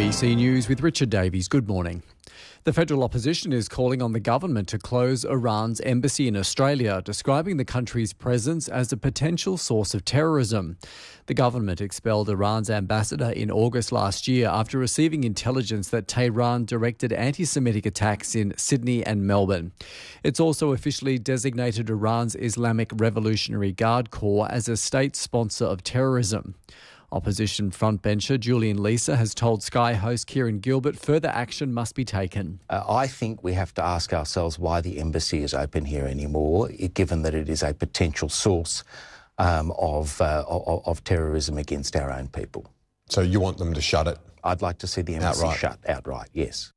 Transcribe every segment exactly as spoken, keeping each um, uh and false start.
B C News with Richard Davies. Good morning. The federal opposition is calling on the government to close Iran's embassy in Australia, describing the country's presence as a potential source of terrorism. The government expelled Iran's ambassador in August last year after receiving intelligence that Tehran directed anti-Semitic attacks in Sydney and Melbourne. It's also officially designated Iran's Islamic Revolutionary Guard Corps as a state sponsor of terrorism. Opposition frontbencher Julian Leeser has told Sky host Kieran Gilbert further action must be taken. Uh, I think we have to ask ourselves why the embassy is open here anymore, given that it is a potential source um, of, uh, of of terrorism against our own people. So you want them to shut it? I'd like to see the embassy outright. shut outright, yes.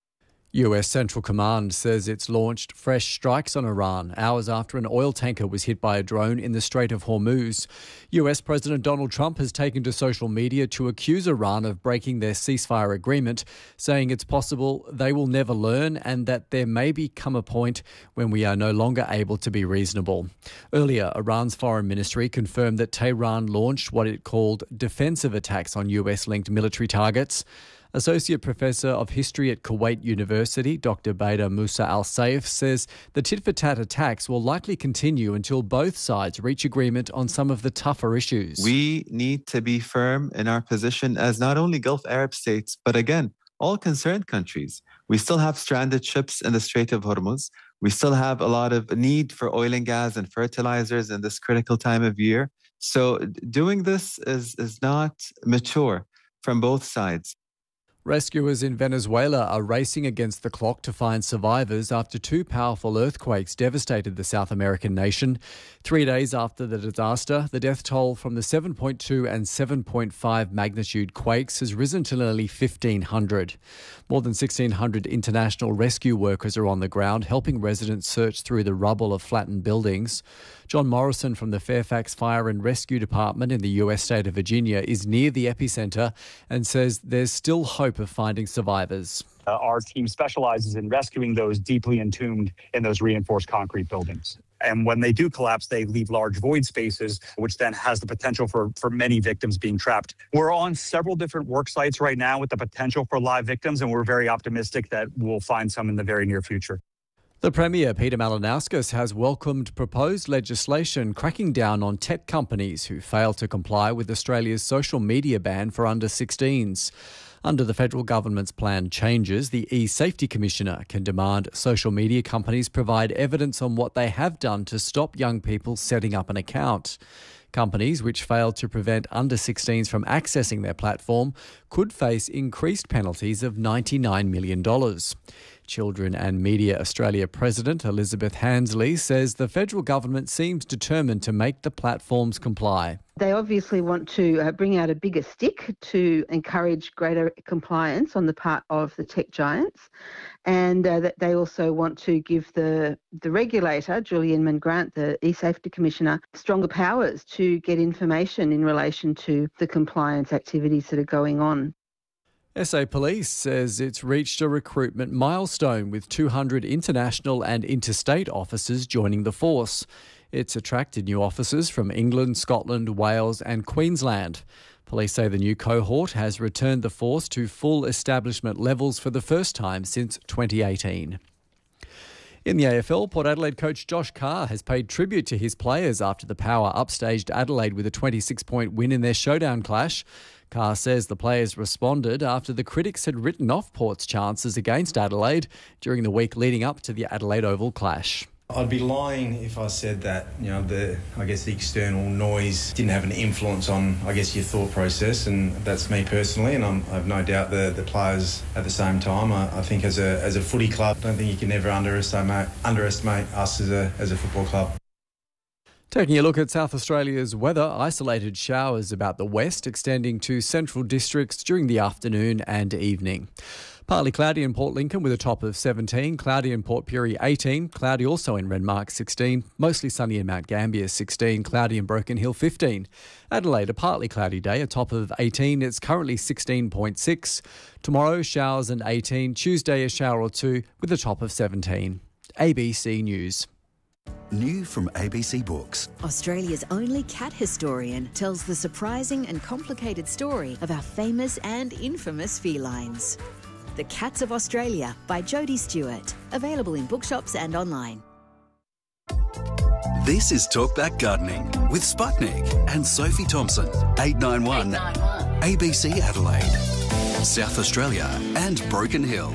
U S Central Command says it's launched fresh strikes on Iran hours after an oil tanker was hit by a drone in the Strait of Hormuz. U S President Donald Trump has taken to social media to accuse Iran of breaking their ceasefire agreement, saying it's possible they will never learn and that there may become a point when we are no longer able to be reasonable. Earlier, Iran's foreign ministry confirmed that Tehran launched what it called defensive attacks on U S-linked military targets. Associate Professor of History at Kuwait University, Doctor Bader Musa Al-Saif, says the tit-for-tat attacks will likely continue until both sides reach agreement on some of the tougher issues. We need to be firm in our position as not only Gulf Arab states, but again, all concerned countries. We still have stranded ships in the Strait of Hormuz. We still have a lot of need for oil and gas and fertilizers in this critical time of year. So doing this is, is not mature from both sides. Rescuers in Venezuela are racing against the clock to find survivors after two powerful earthquakes devastated the South American nation. Three days after the disaster, the death toll from the seven point two and seven point five magnitude quakes has risen to nearly fifteen hundred. More than sixteen hundred international rescue workers are on the ground, helping residents search through the rubble of flattened buildings. John Morrison from the Fairfax Fire and Rescue Department in the U S state of Virginia is near the epicentre and says there's still hope of finding survivors. Uh, our team specializes in rescuing those deeply entombed in those reinforced concrete buildings. And when they do collapse, they leave large void spaces, which then has the potential for, for many victims being trapped. We're on several different work sites right now with the potential for live victims, and we're very optimistic that we'll find some in the very near future. The Premier, Peter Malinauskas, has welcomed proposed legislation cracking down on tech companies who fail to comply with Australia's social media ban for under sixteens. Under the federal government's planned changes, the e-Safety Commissioner can demand social media companies provide evidence on what they have done to stop young people setting up an account. Companies which fail to prevent under sixteens from accessing their platform could face increased penalties of ninety-nine million dollars. Children and Media Australia President Elizabeth Hansley says the federal government seems determined to make the platforms comply. They obviously want to uh, bring out a bigger stick to encourage greater compliance on the part of the tech giants, and uh, that they also want to give the, the regulator, Julian Inman-Grant, the e-Safety Commissioner, stronger powers to get information in relation to the compliance activities that are going on. S A Police says it's reached a recruitment milestone with two hundred international and interstate officers joining the force. It's attracted new officers from England, Scotland, Wales and Queensland. Police say the new cohort has returned the force to full establishment levels for the first time since twenty eighteen. In the A F L, Port Adelaide coach Josh Carr has paid tribute to his players after the Power upstaged Adelaide with a twenty-six point win in their showdown clash. Carr says the players responded after the critics had written off Port's chances against Adelaide during the week leading up to the Adelaide Oval clash. I'd be lying if I said that, you know, the I guess the external noise didn't have an influence on, I guess, your thought process, and that's me personally, and I'm, I have no doubt the, the players at the same time. I, I think as a as a footy club, I don't think you can ever underestimate underestimate us as a as a football club. Taking a look at South Australia's weather, isolated showers about the west extending to central districts during the afternoon and evening. Partly cloudy in Port Lincoln with a top of seventeen, cloudy in Port Pirie eighteen, cloudy also in Renmark sixteen, mostly sunny in Mount Gambier sixteen, cloudy in Broken Hill fifteen. Adelaide, a partly cloudy day, a top of eighteen, it's currently sixteen point six. Tomorrow, showers and eighteen, Tuesday a shower or two with a top of seventeen. A B C News. New from A B C Books. Australia's only cat historian tells the surprising and complicated story of our famous and infamous felines. The Cats of Australia by Jodie Stewart. Available in bookshops and online. This is Talkback Gardening with Sputnik and Sophie Thompson. eight nine one A B C Adelaide, South Australia and Broken Hill.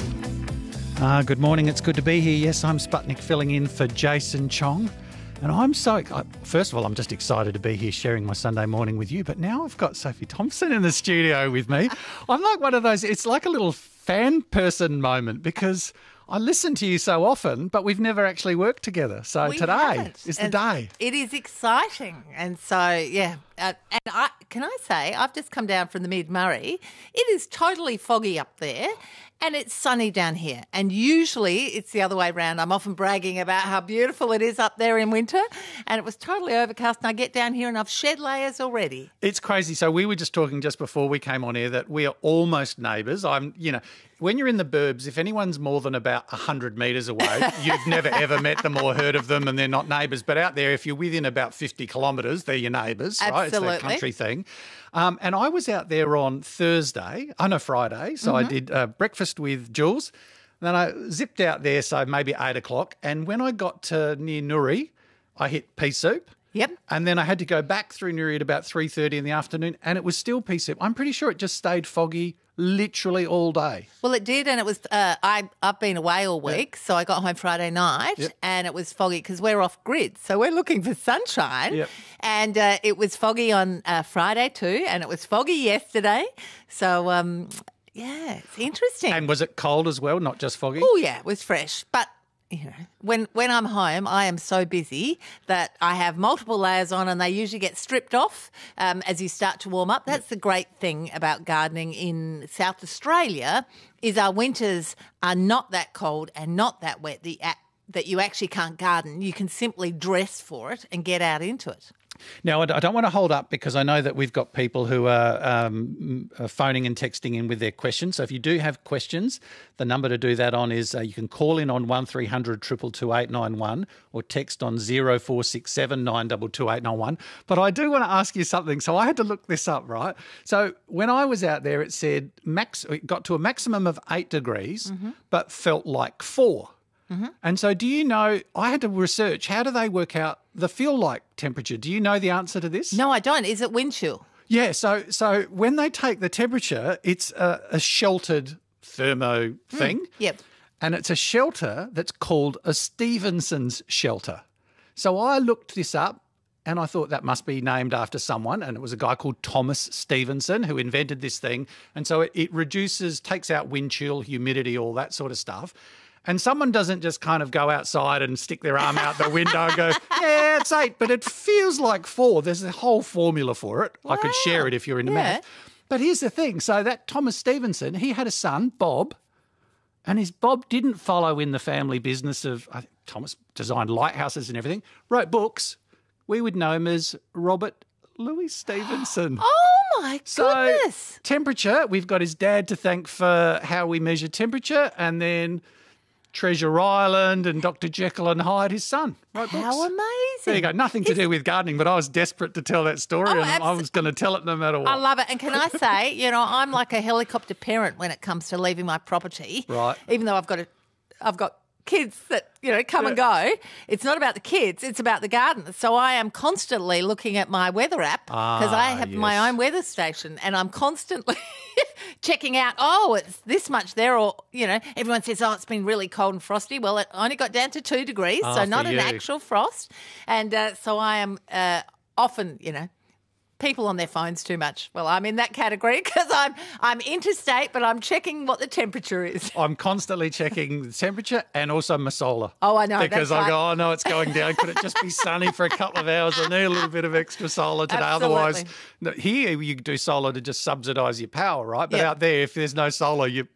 Uh, good morning. It's good to be here. Yes, I'm Sputnik filling in for Jason Chong. And I'm so, first of all, I'm just excited to be here sharing my Sunday morning with you. But now I've got Sophie Thompson in the studio with me. I'm like one of those, it's like a little fan person moment because I listen to you so often, but we've never actually worked together. So we today haven't. is the and day. It is exciting. And so, yeah. Uh, and I can I say, I've just come down from the Mid-Murray. It is totally foggy up there and it's sunny down here. And usually it's the other way around. I'm often bragging about how beautiful it is up there in winter. And it was totally overcast. And I get down here and I've shed layers already. It's crazy. So we were just talking just before we came on air that we are almost neighbours. I'm, you know, when you're in the burbs, if anyone's more than about one hundred metres away, you've never ever met them or heard of them and they're not neighbours. But out there, if you're within about fifty kilometres, they're your neighbours, right? It's that country thing. Um, and I was out there on Thursday, oh no, Friday. So mm-hmm. I did uh, breakfast with Jules. Then I zipped out there, so maybe eight o'clock. And when I got to near Nuri, I hit pea soup. Yep. And then I had to go back through Nuri at about three thirty in the afternoon and it was still pea soup. I'm pretty sure it just stayed foggy literally all day. Well, it did, and it was. Uh, I I've been away all week, yep. so I got home Friday night, yep. and it was foggy because we're off grid, so we're looking for sunshine. Yep. And uh, it was foggy on uh, Friday too, and it was foggy yesterday. So um, yeah, it's interesting. And was it cold as well, not just foggy? Oh yeah, it was fresh, but. You know, when when I'm home, I am so busy that I have multiple layers on and they usually get stripped off um, as you start to warm up. That's the great thing about gardening in South Australia is our winters are not that cold and not that wet the, that you actually can't garden. You can simply dress for it and get out into it. Now, I don't want to hold up because I know that we've got people who are um, phoning and texting in with their questions. So if you do have questions, the number to do that on is uh, you can call in on one three hundred two two two eight nine one or text on zero four six seven nine two two eight nine one. But I do want to ask you something. So I had to look this up, right? So when I was out there, it said max. It got to a maximum of eight degrees, mm-hmm. but felt like four. Mm-hmm. And so do you know, I had to research, how do they work out the feel-like temperature? Do you know the answer to this? No, I don't. Is it wind chill? Yeah, so so when they take the temperature, it's a, a sheltered thermo thing. Mm, yep. And it's a shelter that's called a Stevenson's shelter. So I looked this up and I thought that must be named after someone, and it was a guy called Thomas Stevenson who invented this thing. And so it, it reduces, takes out wind chill, humidity, all that sort of stuff. And someone doesn't just kind of go outside and stick their arm out the window and go, yeah, it's eight, but it feels like four. There's a whole formula for it. Wow. I could share it if you're into yeah. math. But here's the thing. So that Thomas Stevenson, he had a son, Bob, and his Bob didn't follow in the family business of, I think Thomas designed lighthouses and everything, wrote books. We would know him as Robert Louis Stevenson. Oh, my goodness. So temperature, we've got his dad to thank for how we measure temperature, and then Treasure Island and Doctor Jekyll and Hyde, his son, wrote books. How amazing. There you go. Nothing to It's... do with gardening, but I was desperate to tell that story oh, and abso- I was going to tell it no matter what. I love it. And can I say, you know, I'm like a helicopter parent when it comes to leaving my property. Right. Even though I've got a, I've got kids that, you know, come yeah. and go. It's not about the kids, it's about the garden. So I am constantly looking at my weather app because ah, I have yes. my own weather station and I'm constantly checking out, oh, it's this much there, or, you know, everyone says, oh, it's been really cold and frosty. Well, it only got down to two degrees, oh, so not an you. actual frost. And uh, so I am uh, often, you know, people on their phones too much. Well, I'm in that category because I'm I'm interstate, but I'm checking what the temperature is. I'm constantly checking the temperature and also my solar. Oh, I know. Because that's I right. go, oh, no, it's going down. Could it just be sunny for a couple of hours? I need a little bit of extra solar today. Absolutely. Otherwise, no, here you do solar to just subsidise your power, right? But yep. out there, if there's no solar, you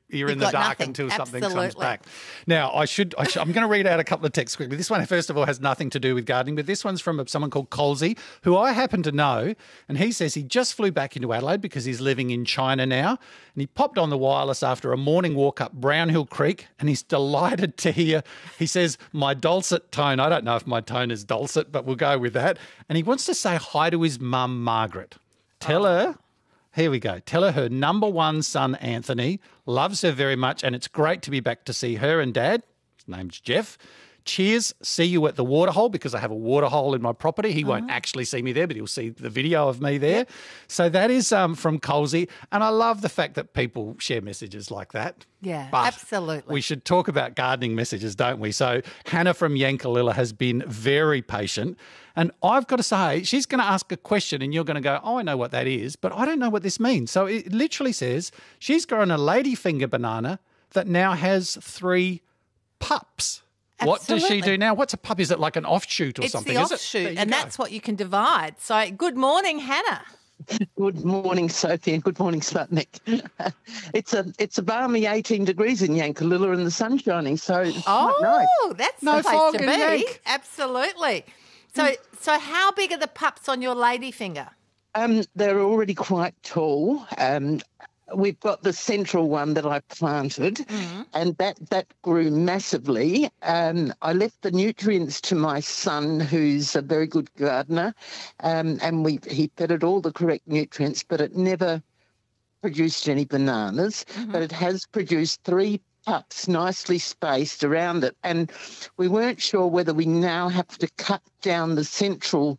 you're You've in the got dark nothing. until something Absolutely. comes back. Now, I should, I should I'm going to read out a couple of texts quickly. This one, first of all, has nothing to do with gardening, but this one's from someone called Colsey, who I happen to know, and he says he just flew back into Adelaide because he's living in China now, and he popped on the wireless after a morning walk up Brownhill Creek, and he's delighted to hear, he says, my dulcet tone. I don't know if my tone is dulcet, but we'll go with that. And he wants to say hi to his mum, Margaret. Tell her... Here we go. Tell her her number one son, Anthony, loves her very much, and it's great to be back to see her and Dad. His name's Jeff. Cheers. See you at the waterhole, because I have a waterhole in my property. He won't actually see me there, but he'll see the video of me there. Yep. So that is um, from Colsey, and I love the fact that people share messages like that. Yeah, but absolutely. We should talk about gardening messages, don't we? So Hannah from Yankalilla has been very patient. And I've got to say, she's going to ask a question and you're going to go, oh, I know what that is, but I don't know what this means. So it literally says she's grown a ladyfinger banana that now has three pups. Absolutely. What does she do now? What's a pup? Is it like an offshoot or it's something? It's the is offshoot, it? and go. that's what you can divide. So good morning, Hannah. Good morning, Sophie, and good morning, Sputnik. it's a it's a balmy eighteen degrees in Yankalilla and the sun's shining, so it's oh, quite nice. that's no the place fog to in be. Yank. Absolutely. So, so how big are the pups on your ladyfinger? Um, they're already quite tall. Um, we've got the central one that I planted, mm-hmm. and that, that grew massively. Um, I left the nutrients to my son, who's a very good gardener, um, and we he fed it all the correct nutrients, but it never produced any bananas. Mm-hmm. But it has produced three pups nicely spaced around it, and we weren't sure whether we now have to cut down the central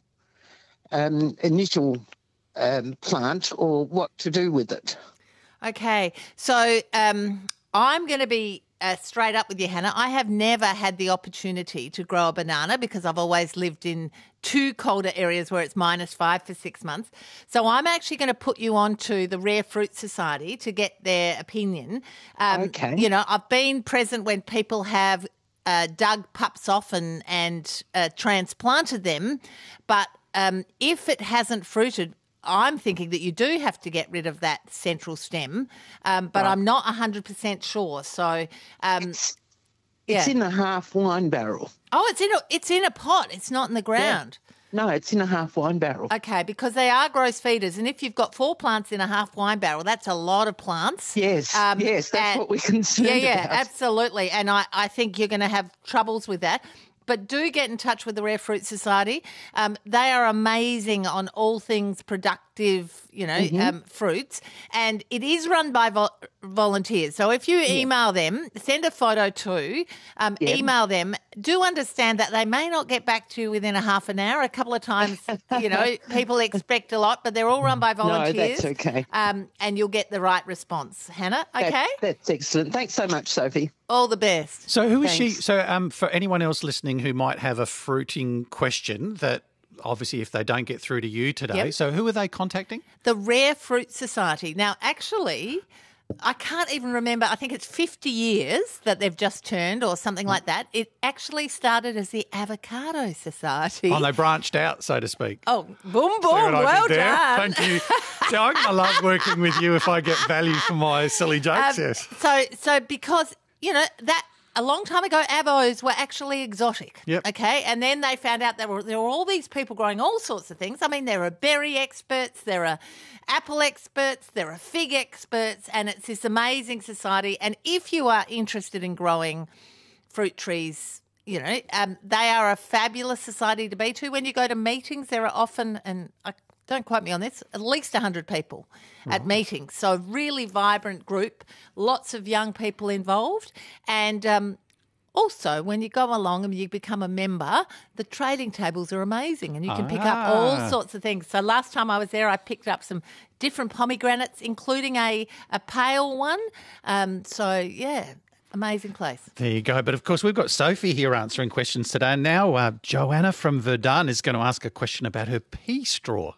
um, initial um, plant or what to do with it. Okay, so um, I'm going to be uh, straight up with you, Hannah. I have never had the opportunity to grow a banana because I've always lived in two colder areas where it's minus five for six months. So I'm actually going to put you on to the Rare Fruit Society to get their opinion. Um, okay. You know, I've been present when people have uh, dug pups off and, and uh, transplanted them, but um, if it hasn't fruited, I'm thinking that you do have to get rid of that central stem, um, but right. I'm not one hundred percent sure. So, um, it's, yeah. it's in a half wine barrel. Oh, it's in a it's in a pot. It's not in the ground. Yeah. No, it's in a half wine barrel. Okay, because they are gross feeders, and if you've got four plants in a half wine barrel, that's a lot of plants. Yes, um, yes, that's and, what we're concerned yeah, yeah, about. absolutely. And I, I think you're going to have troubles with that. But do get in touch with the Rare Fruit Society. Um, they are amazing on all things productive, you know, mm-hmm. um, fruits. And it is run by vo- volunteers. So if you yeah. email them, send a photo to, um, yeah. email them, do understand that they may not get back to you within a half an hour. A couple of times, you know, people expect a lot, but they're all run by volunteers. No, that's okay. Um, and you'll get the right response. Hannah, okay? That, that's excellent. Thanks so much, Sophie. All the best. So who is Thanks. she? So um, for anyone else listening who might have a fruiting question that obviously if they don't get through to you today, yep. so who are they contacting? The Rare Fruit Society. Now, actually, I can't even remember. I think it's fifty years that they've just turned or something like that. It actually started as the Avocado Society. Oh, they branched out, so to speak. Oh, boom, boom. Well done. Thank you. So I'm going to love working with you if I get value for my silly jokes, um, yes. So, so because... You know, that a long time ago, avos were actually exotic. Yep. Okay. And then they found out there were, there were all these people growing all sorts of things. I mean, there are berry experts, there are apple experts, there are fig experts, and it's this amazing society. And if you are interested in growing fruit trees, you know, um, they are a fabulous society to be to. When you go to meetings, there are often, and I don't quote me on this, at least one hundred people right. at meetings. So really vibrant group, lots of young people involved. And um, also when you go along and you become a member, the trading tables are amazing and you can ah. pick up all sorts of things. So last time I was there, I picked up some different pomegranates, including a, a pale one. Um, so, yeah. Amazing place. There you go. But, of course, we've got Sophie here answering questions today. And now uh, Joanna from Verdun is going to ask a question about her pea straw.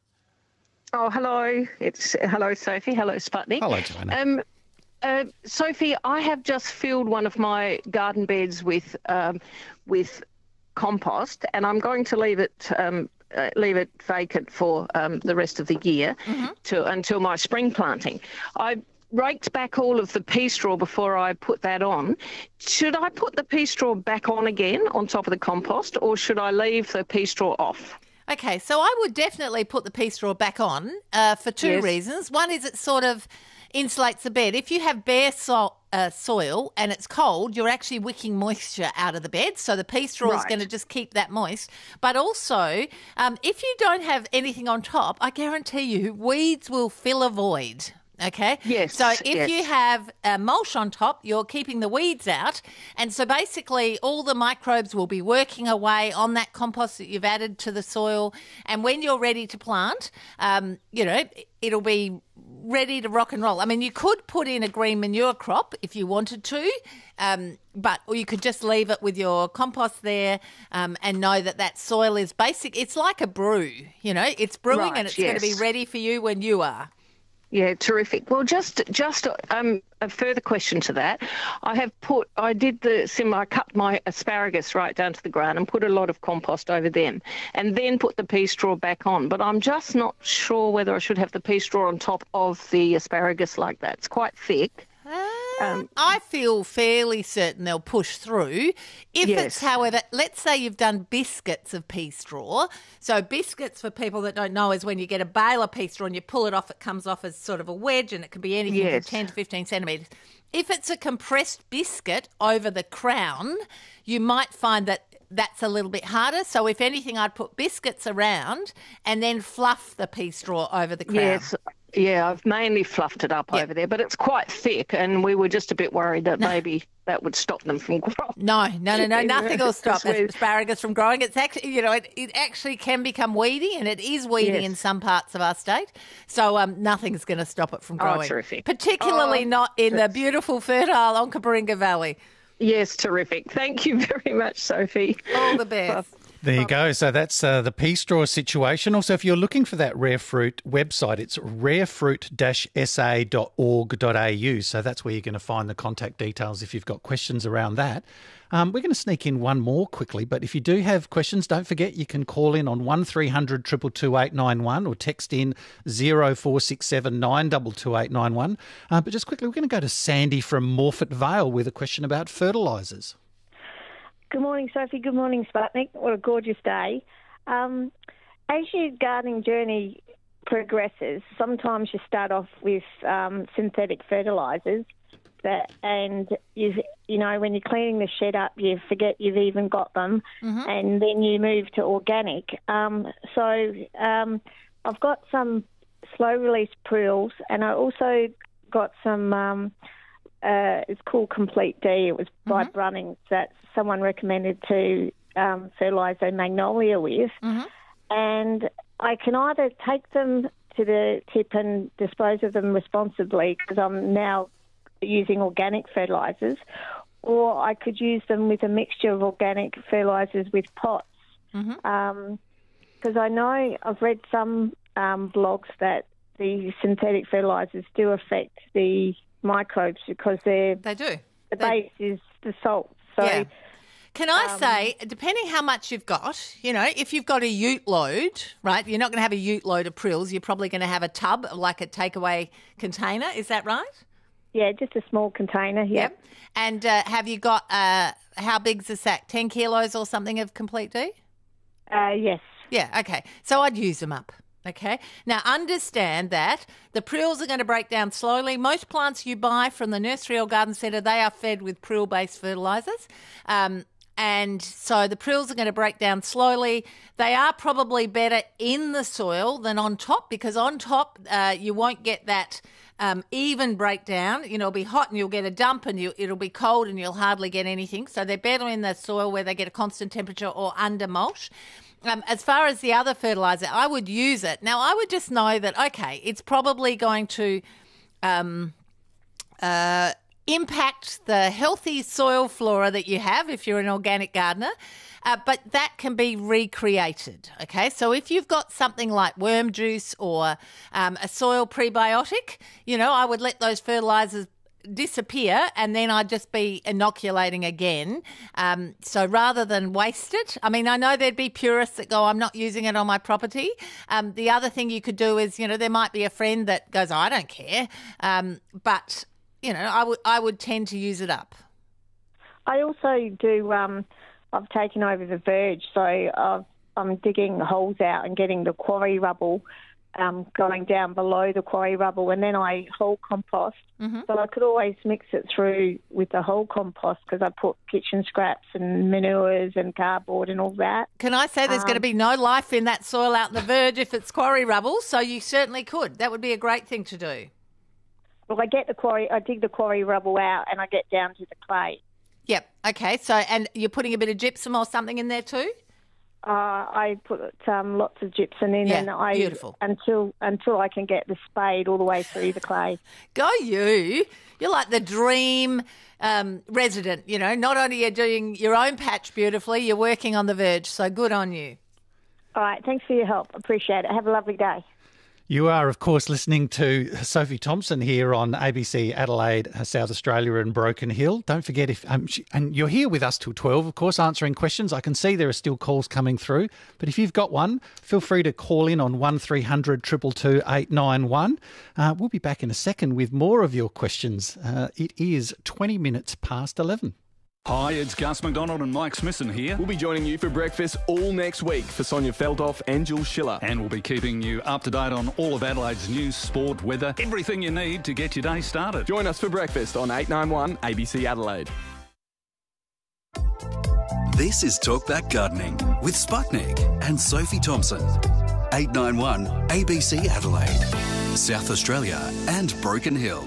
Oh, hello. It's hello, Sophie. Hello, Sputnik. Hello, Joanna. Um, uh, Sophie, I have just filled one of my garden beds with um, with compost, and I'm going to leave it um, uh, leave it vacant for um, the rest of the year mm-hmm. to until my spring planting. I raked back all of the pea straw before I put that on. Should I put the pea straw back on again on top of the compost, or should I leave the pea straw off? Okay, so I would definitely put the pea straw back on uh, for two Yes. reasons. One is it sort of insulates the bed. If you have bare so- uh, soil and it's cold, you're actually wicking moisture out of the bed, so the pea straw is Right. going to just keep that moist. But also, um, if you don't have anything on top, I guarantee you weeds will fill a void. Okay? Yes, So if yes. you have uh, mulch on top, you're keeping the weeds out. And so basically all the microbes will be working away on that compost that you've added to the soil. And when you're ready to plant, um, you know, it'll be ready to rock and roll. I mean, you could put in a green manure crop if you wanted to, um, but or you could just leave it with your compost there um, and know that that soil is basic. It's like a brew, you know, it's brewing Right, and it's going to be yes. ready for you when you are. Yeah, terrific. Well, just just um, a further question to that. I have put, I did the sim, I cut my asparagus right down to the ground and put a lot of compost over them and then put the pea straw back on. But I'm just not sure whether I should have the pea straw on top of the asparagus like that. It's quite thick. Um, I feel fairly certain they'll push through. If Yes. it's, however, let's say you've done biscuits of pea straw. So biscuits, for people that don't know, is when you get a bale of pea straw and you pull it off, it comes off as sort of a wedge and it can be anything Yes. from ten to fifteen centimetres. If it's a compressed biscuit over the crown, you might find that that's a little bit harder. So if anything, I'd put biscuits around and then fluff the pea straw over the crown. Yes. Yeah, I've mainly fluffed it up Yep. over there, but it's quite thick, and we were just a bit worried that maybe that would stop them from growing. No, no, no, no. Nothing will stop Because we- asparagus from growing. It's actually, you know, it, it actually can become weedy, and it is weedy Yes. in some parts of our state. So um, nothing's going to stop it from Oh, growing. terrific. Particularly Oh, not in the beautiful, fertile Onkaparinga Valley. Yes, terrific. Thank you very much, Sophie. All the best. There you go. So that's uh, the pea straw situation. Also, if you're looking for that Rare Fruit website, it's rare fruit dash s a dot org dot a u. So that's where you're going to find the contact details if you've got questions around that. Um, we're going to sneak in one more quickly, but if you do have questions, don't forget you can call in on one three hundred two two two eight nine one or text in zero four six seven nine two two eight nine one. Uh, but just quickly, we're going to go to Sandy from Morfett Vale with a question about fertilisers. Good morning, Sophie. Good morning, Sputnik. What a gorgeous day. Um, as your gardening journey progresses, sometimes you start off with um, synthetic fertilisers, that, and you you know when you're cleaning the shed up, you forget you've even got them, Mm-hmm. and then you move to organic. Um, so um, I've got some slow release prills, and I also got some. Um, uh, it's called Complete D. It was by Mhm. Brunnings that someone recommended to um, fertilise their magnolia with, Mm-hmm. and I can either take them to the tip and dispose of them responsibly because I'm now using organic fertilisers, or I could use them with a mixture of organic fertilisers with pots. Mm-hmm. Because I know I've read some um, blogs that the synthetic fertilisers do affect the microbes because they're They do. the They- base is the salt. So Yeah. Can I Um, say, depending how much you've got, you know, if you've got a ute load, right, you're not going to have a ute load of prills. You're probably going to have a tub, like a takeaway container. Is that right? yeah, just a small container. Yep. And uh, have you got, uh, how big's the sack? ten kilos or something of Complete D? Uh, yes. Yeah, okay. So I'd use them up. Okay. Now, understand that the prills are going to break down slowly. Most plants you buy from the nursery or garden centre, they are fed with prill-based fertilisers. Um, and so the prills are going to break down slowly. They are probably better in the soil than on top because on top uh, you won't get that um, even breakdown. You know, it'll be hot and you'll get a dump and you, it'll be cold and you'll hardly get anything. So they're better in the soil where they get a constant temperature or under mulch. Um, as far as the other fertiliser, I would use it. Now, I would just know that, okay, it's probably going to um, uh, impact the healthy soil flora that you have if you're an organic gardener, uh, but that can be recreated, okay? So if you've got something like worm juice or um, a soil prebiotic, you know, I would let those fertilisers disappear and then I'd just be inoculating again. Um, so rather than waste it, I mean, I know there'd be purists that go, I'm not using it on my property. Um, the other thing you could do is, you know, there might be a friend that goes, I don't care. Um, but, you know, I would I would tend to use it up. I also do, um, I've taken over the verge, so I've, I'm digging holes out and getting the quarry rubble Um, going down below the quarry rubble, and then I whole compost. Mm-hmm. So I could always mix it through with the whole compost because I put kitchen scraps and manures and cardboard and all that. Can I say there's um, going to be no life in that soil out in the verge if it's quarry rubble? So you certainly could. That would be a great thing to do. Well, I get the quarry, I dig the quarry rubble out, and I get down to the clay. Yep. Okay. So, and you're putting a bit of gypsum or something in there too? Uh, I put um, lots of gypsum in, yeah, and I beautiful. until until I can get the spade all the way through the clay. Go you! You're like the dream um, resident. You know, not only are you doing your own patch beautifully, you're working on the verge. So good on you. All right, thanks for your help. Appreciate it. Have a lovely day. You are, of course, listening to Sophie Thompson here on A B C Adelaide, South Australia and Broken Hill. Don't forget, if um, she, and you're here with us till twelve, of course, answering questions. I can see there are still calls coming through. But if you've got one, feel free to call in on one three hundred two two two eight nine one. Uh, we'll be back in a second with more of your questions. Uh, it is twenty minutes past eleven. Hi, it's Gus McDonald and Mike Smithson here. We'll be joining you for breakfast all next week for Sonia Feldhoff and Jules Schiller. And we'll be keeping you up to date on all of Adelaide's news, sport, weather, everything you need to get your day started. Join us for breakfast on eight ninety-one A B C Adelaide. This is Talkback Gardening with Sputnik and Sophie Thompson. eight ninety-one A B C Adelaide, South Australia and Broken Hill.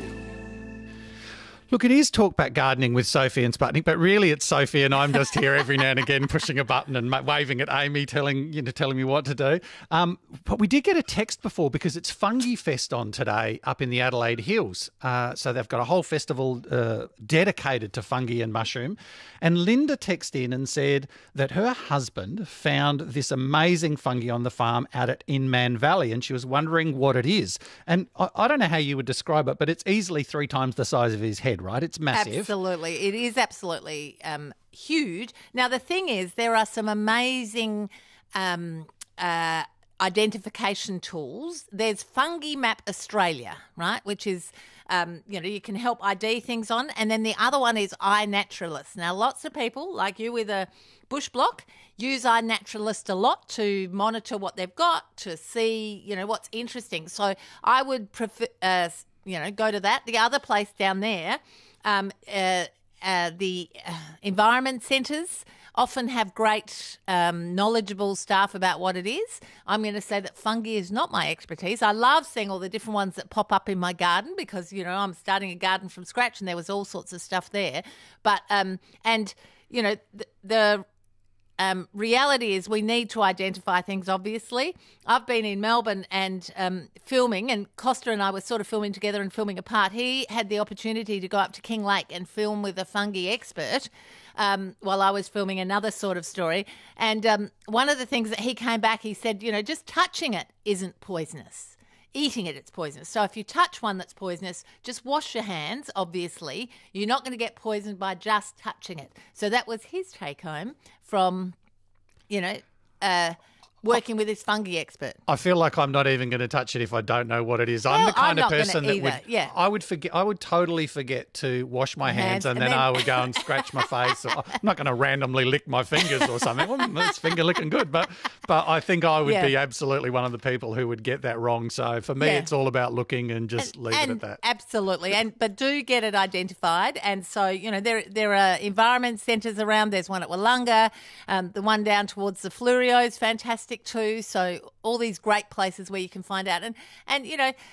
Look, it is Talkback Gardening with Sophie and Sputnik, but really it's Sophie and I'm just here every now and again pushing a button and waving at Amy, telling you know, telling me what to do. Um, but we did get a text before because it's Fungi Fest on today up in the Adelaide Hills. Uh, so they've got a whole festival uh, dedicated to fungi and mushroom. And Linda texted in and said that her husband found this amazing fungi on the farm out at Inman Valley and she was wondering what it is. And I, I don't know how you would describe it, but it's easily three times the size of his head. Right, it's massive. Absolutely, it is absolutely um, huge. Now the thing is, there are some amazing um, uh, identification tools. There's Fungi Map Australia, right, which is um, you know you can help I D things on, and then the other one is iNaturalist. Now lots of people like you with a bush block use iNaturalist a lot to monitor what they've got, to see you know what's interesting. So I would prefer. Uh, You know, go to that. The other place down there, um, uh, uh, the uh, environment centres often have great um, knowledgeable staff about what it is. I'm going to say that fungi is not my expertise. I love seeing all the different ones that pop up in my garden because, you know, I'm starting a garden from scratch and there was all sorts of stuff there. But, um, and, you know, the, the Um, reality is we need to identify things, obviously. I've been in Melbourne and um, filming, and Costa and I were sort of filming together and filming apart. He had the opportunity to go up to King Lake and film with a fungi expert um, while I was filming another sort of story. And um, one of the things that he came back, he said, you know, just touching it isn't poisonous. Eating it, it's poisonous. So if you touch one that's poisonous, just wash your hands, obviously. You're not going to get poisoned by just touching it. So that was his take home from, you know, uh, working with his fungi expert. I feel like I'm not even going to touch it if I don't know what it is. Well, I'm the kind I'm of not person that either. would, yeah. I would forget, I would totally forget to wash my hands, Hands, and, and then, then- I would go and scratch my face. Or, I'm not going to randomly lick my fingers or something. Well, that's finger licking good, but but I think I would Yeah. be absolutely one of the people who would get that wrong. So for me, Yeah. it's all about looking and just leave and it at that. Absolutely, and but do get it identified. And so you know there there are environment centres around. There's one at Wollonga, um, the one down towards the Flurio is fantastic too. So all these great places where you can find out, and and you know.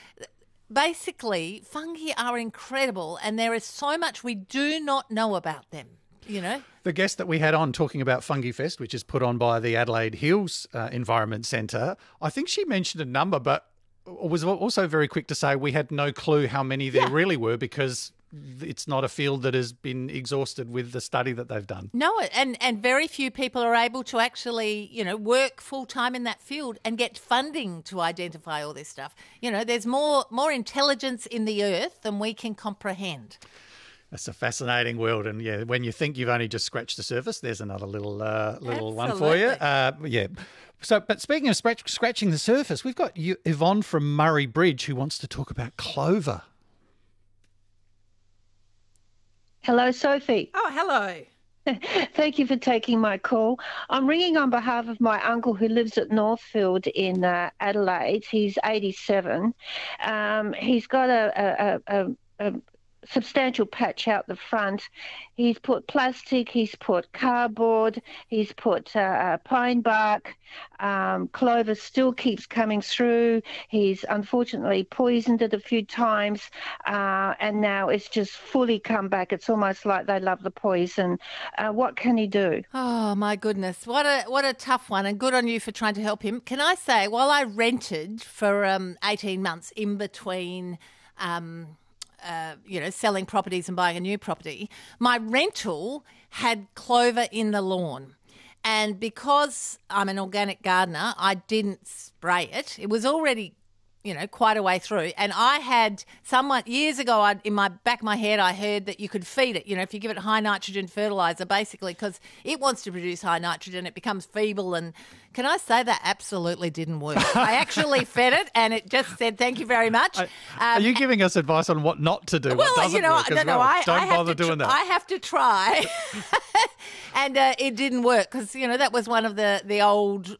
Basically, fungi are incredible, and there is so much we do not know about them. You know. The guest that we had on talking about Fungi Fest, which is put on by the Adelaide Hills uh, Environment Centre, I think she mentioned a number, but was also very quick to say we had no clue how many there Yeah. really were because it's not a field that has been exhausted with the study that they've done. No, and, and very few people are able to actually, you know, work full time in that field and get funding to identify all this stuff. You know, there's more more intelligence in the earth than we can comprehend. It's a fascinating world, and yeah, when you think you've only just scratched the surface, there's another little uh, little one for you. Uh, yeah. So, but speaking of scratch, scratching the surface, we've got you, Yvonne from Murray Bridge, who wants to talk about clover. Hello, Sophie. Oh, hello. Thank you for taking my call. I'm ringing on behalf of my uncle who lives at Northfield in uh, Adelaide. He's eighty-seven. Um, he's got a, a, a, a substantial patch out the front. He's put plastic, he's put cardboard, he's put uh, pine bark. Um, clover still keeps coming through. He's unfortunately poisoned it a few times, uh, and now it's just fully come back. It's almost like they love the poison. Uh, what can he do? Oh my goodness, what a what a tough one, and good on you for trying to help him. Can I say, while I rented for um, eighteen months in between Um, Uh, you know, selling properties and buying a new property, my rental had clover in the lawn. And because I'm an organic gardener, I didn't spray it. It was already, you know, quite a way through. And I had someone, years ago, I'd, in my back of my head, I heard that you could feed it, you know, if you give it high nitrogen fertiliser, basically, because it wants to produce high nitrogen, it becomes feeble. And can I say that absolutely didn't work? I actually fed it and it just said, thank you very much. Um, Are you giving us advice on what not to do? Well, what doesn't you know, work no, as no, well? I, Don't I bother have to doing tr- that. I have to try. and uh, it didn't work because, you know, that was one of the, the old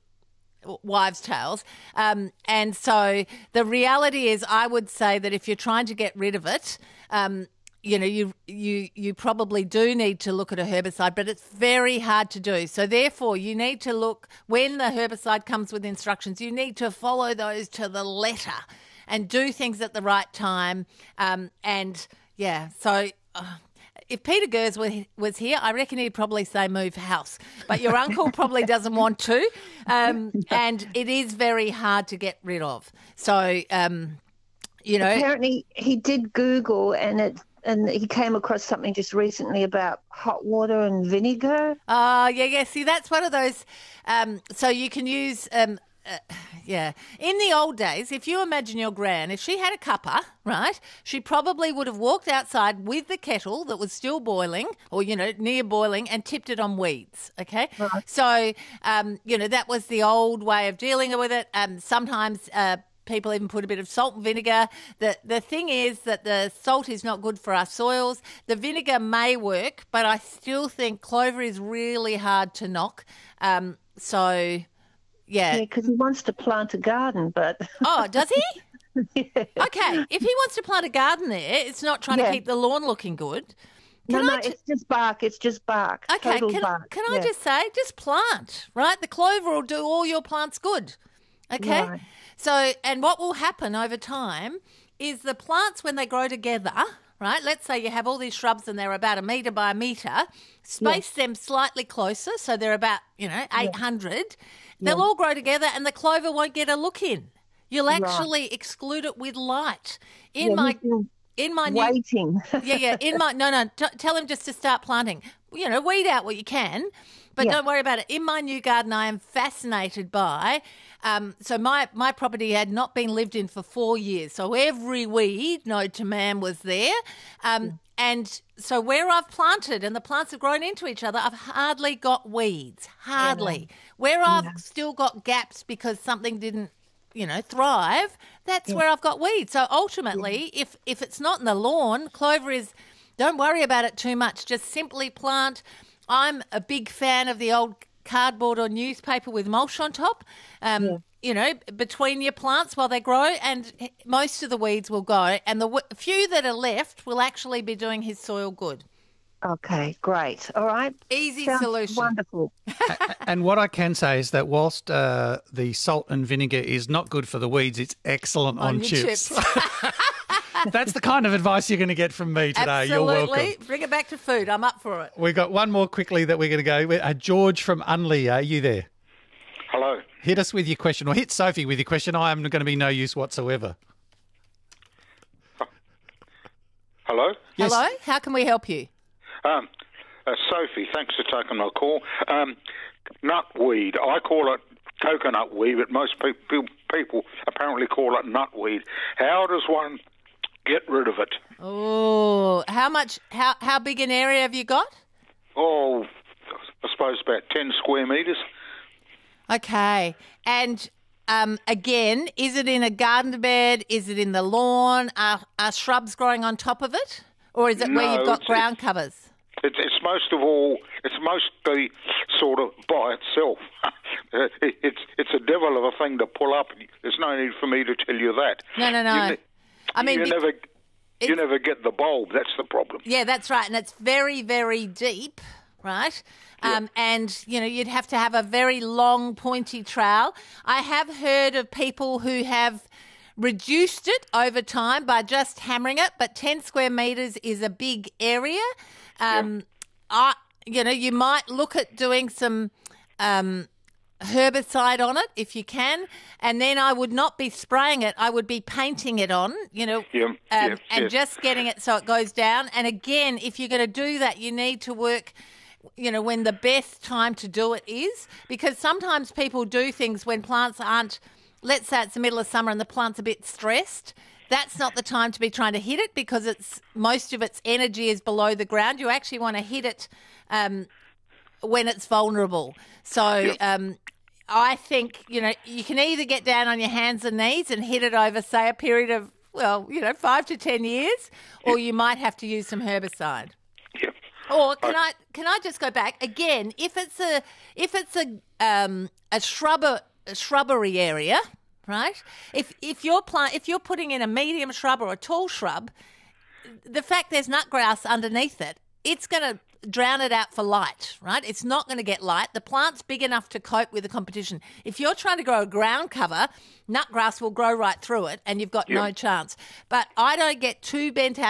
wives' tales. Um, and so the reality is, I would say that if you're trying to get rid of it, um, you know, you you you probably do need to look at a herbicide, but it's very hard to do. So therefore, you need to look, when the herbicide comes with instructions, you need to follow those to the letter and do things at the right time. Um, and yeah, so uh, if Peter Gers were, was here, I reckon he'd probably say move house. But your uncle probably doesn't want to. Um, and it is very hard to get rid of. So, um, you know. Apparently, he did Google and it. And he came across something just recently about hot water and vinegar. Oh, uh, yeah, yeah. See, that's one of those. Um, so you can use, um, uh, yeah. In the old days, if you imagine your gran, if she had a cuppa, right, she probably would have walked outside with the kettle that was still boiling or, you know, near boiling and tipped it on weeds, okay? Right. So, um, you know, that was the old way of dealing with it. Um, sometimes uh people even put a bit of salt and vinegar. The the thing is that the salt is not good for our soils. The vinegar may work, but I still think clover is really hard to knock. Um, so, yeah. Yeah, because he wants to plant a garden, but... Oh, does he? Yeah. Okay, if he wants to plant a garden there, it's not trying yeah. to keep the lawn looking good. Can no, no, ju- it's just bark. It's just bark. Okay, Total can, bark. can yeah. I just say, just plant, right? The clover will do all your plants good, okay? Right. So, and what will happen over time is the plants, when they grow together, right, let's say you have all these shrubs and they're about a metre by a metre, space yeah. them slightly closer, so they're about, you know, eight hundred, yeah. they'll yeah. all grow together and the clover won't get a look in. You'll actually right. exclude it with light. In yeah, my... In my new, waiting. yeah, yeah. In my no, no. T- tell him just to start planting. You know, weed out what you can, but yeah. don't worry about it. In my new garden, I am fascinated by. Um, so my my property had not been lived in for four years, so every weed known to man was there. Um, yeah. And so where I've planted and the plants have grown into each other, I've hardly got weeds. Hardly. Yeah. Where I've yeah. still got gaps because something didn't, you know, thrive, that's yeah. where I've got weeds. So ultimately, yeah. if if it's not in the lawn, clover is, don't worry about it too much. Just simply plant. I'm a big fan of the old cardboard or newspaper with mulch on top, um, yeah. you know, between your plants while they grow, and most of the weeds will go. And the w- few that are left will actually be doing his soil good. Okay, great. All right. Easy Sounds solution. Wonderful. And what I can say is that whilst uh, the salt and vinegar is not good for the weeds, it's excellent on, on chips. chips. That's the kind of advice you're going to get from me today. Absolutely. You're welcome. Bring it back to food. I'm up for it. We've got one more quickly that we're going to go. Uh, George from Unley, are you there? Hello. Hit us with your question, or hit Sophie with your question. I am going to be no use whatsoever. Hello? Yes. Hello? How can we help you? Um, uh, Sophie, thanks for taking my call. Um, nutweed. I call it coconut weed, but most people, people apparently call it nutweed. How does one get rid of it? Oh, how much, how, how big an area have you got? Oh, I suppose about ten square metres. Okay. And um, again, is it in a garden bed? Is it in the lawn? Are, are shrubs growing on top of it? Or is it No, where you've got it's- ground covers? It's, it's most of all, it's mostly sort of by itself. it, it's it's a devil of a thing to pull up. There's no need for me to tell you that. No, no, no. You, ne- I mean, you be- never you never get the bulb. That's the problem. Yeah, that's right. And it's very, very deep, right? Um, and, you know, you'd have to have a very long, pointy trowel. I have heard of people who have reduced it over time by just hammering it, but ten square metres is a big area. Um, I, you know, you might look at doing some um, herbicide on it if you can, and then I would not be spraying it. I would be painting it on, you know, Yeah, um, yeah, and yeah. just getting it so it goes down. And again, if you're going to do that, you need to work, you know, when the best time to do it is, because sometimes people do things when plants aren't, let's say it's the middle of summer and the plant's a bit stressed. That's not the time to be trying to hit it because it's most of its energy is below the ground. You actually want to hit it um, when it's vulnerable. So um, I think, you know, you can either get down on your hands and knees and hit it over, say, a period of, well, you know, five to ten years, or you might have to use some herbicide. Yep. Or can I can I just go back again? If it's a if it's a um, a shrub a shrubbery area. Right? If if you're plant if you're putting in a medium shrub or a tall shrub, the fact there's nut grass underneath it, it's going to drown it out for light, right? It's not going to get light. The plant's big enough to cope with the competition. If you're trying to grow a ground cover, nut grass will grow right through it and you've got no chance. But I don't get too bent out